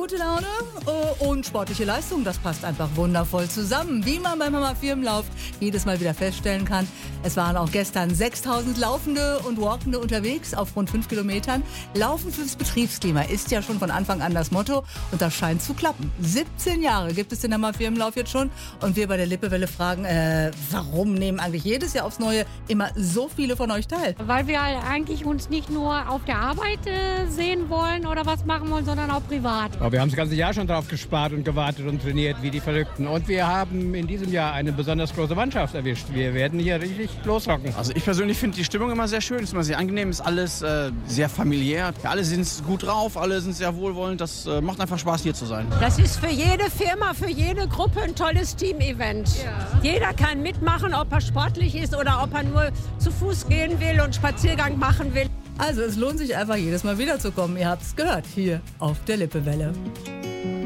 gute Laune und sportliche Leistung, das passt einfach wundervoll zusammen. Wie man beim Mama Firmenlauf jedes Mal wieder feststellen kann. Es waren auch gestern 6.000 Laufende und Walkende unterwegs auf rund 5 Kilometern. Laufen fürs Betriebsklima ist ja schon von Anfang an das Motto und das scheint zu klappen. 17 Jahre gibt es den Mama Firmenlauf jetzt schon und wir bei der Lippewelle fragen, warum nehmen eigentlich jedes Jahr aufs Neue immer so viele von euch teil? Weil wir eigentlich uns nicht nur auf der Arbeit sehen wollen oder was machen wollen, sondern auch privat. Aber wir haben das ganze Jahr schon drauf gespart und gewartet und trainiert wie die Verrückten. Und wir haben in diesem Jahr eine besonders große Mannschaft erwischt. Wir werden hier richtig losrocken. Also ich persönlich finde die Stimmung immer sehr schön, ist immer sehr angenehm, ist alles sehr familiär. Ja, alle sind gut drauf, alle sind sehr wohlwollend. Das macht einfach Spaß, hier zu sein. Das ist für jede Firma, für jede Gruppe ein tolles Team-Event. Ja. Jeder kann mitmachen, ob er sportlich ist oder ob er nur zu Fuß gehen will und Spaziergang machen will. Also es lohnt sich einfach jedes Mal wiederzukommen. Ihr habt es gehört, hier auf der Lippewelle.